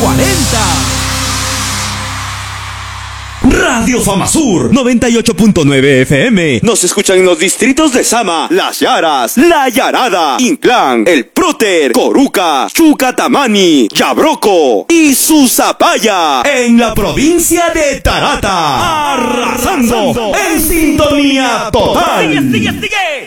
Radio Famasur 98.9 FM. Nos escuchan en los distritos de Sama, Las Yaras, La Yarada, Inclán, El Próter, Coruca, Chucatamani, Yabroco y Susapaya. En la provincia de Tarata. Arrasando en sintonía total. ¡Sigue, sigue, sigue!